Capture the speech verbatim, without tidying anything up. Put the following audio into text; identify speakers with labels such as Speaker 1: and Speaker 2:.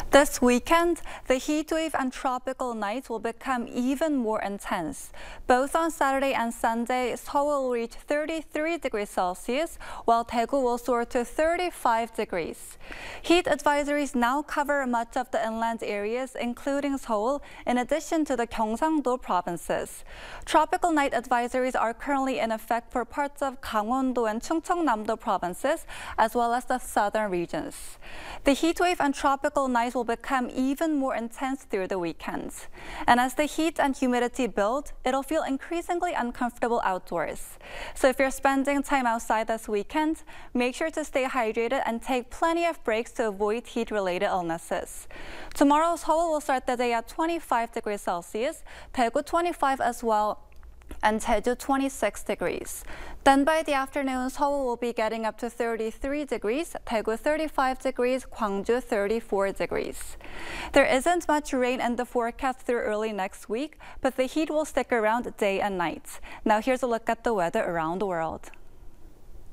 Speaker 1: This weekend, the heat wave and tropical nights will become even more intense. Both on Saturday and Sunday, Seoul will reach thirty-three degrees Celsius, while Daegu will soar to thirty-five degrees. Heat advisories now cover much of the inland areas, including Seoul, in addition to the Gyeongsang-do provinces. Tropical night advisories are currently in effect for parts of Gangwon-do and Chungcheongnam-do provinces, as well as the southern regions. The heat wave and tropical nights will become even more intense through the weekends. And as the heat and humidity build, it'll feel increasingly uncomfortable outdoors. So if you're spending time outside this weekend, make sure to stay hydrated and take plenty of breaks to avoid heat-related illnesses. Tomorrow, Seoul will start the day at twenty-five degrees Celsius, Daegu twenty-five as well, and Jeju twenty-six degrees. Then by the afternoon, Seoul will be getting up to thirty-three degrees, Daegu thirty-five degrees, Gwangju thirty-four degrees. There isn't much rain in the forecast through early next week, but the heat will stick around day and night. Now here's a look at the weather around the world.